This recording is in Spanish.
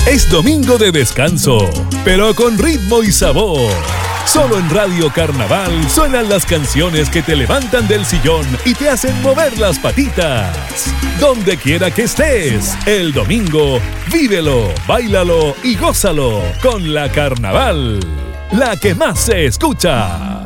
Es domingo de descanso, pero con ritmo y sabor. Solo en Radio Carnaval suenan las canciones que te levantan del sillón y te hacen mover las patitas. Donde quiera que estés, el domingo, vívelo, báilalo y gózalo con la Carnaval, la que más se escucha.